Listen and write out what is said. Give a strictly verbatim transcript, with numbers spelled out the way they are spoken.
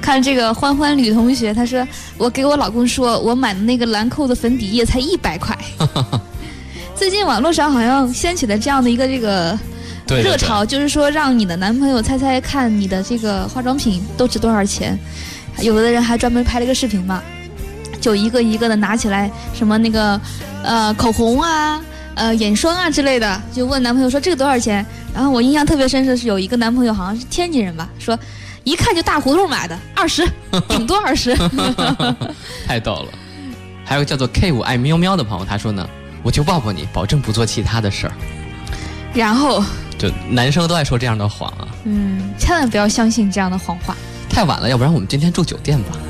看这个欢欢吕同学，他说我给我老公说，我买的那个兰蔻的粉底液才一百块。最近网络上好像掀起了这样的一个这个热潮，就是说让你的男朋友猜猜看你的这个化妆品都值多少钱。有的人还专门拍了个视频嘛，就一个一个的拿起来，什么那个呃口红啊。呃，眼霜啊之类的，就问男朋友说这个多少钱？然后我印象特别深的是有一个男朋友好像是天津人吧，说一看就大胡同买的，二十，顶多二十， 太逗了。还有个叫做 K 五爱喵喵的朋友，他说呢，我就抱抱你，保证不做其他的事儿。 然后， 就男生都爱说这样的谎啊。 嗯，千万不要相信这样的谎话。 太晚了，要不然我们今天住酒店吧。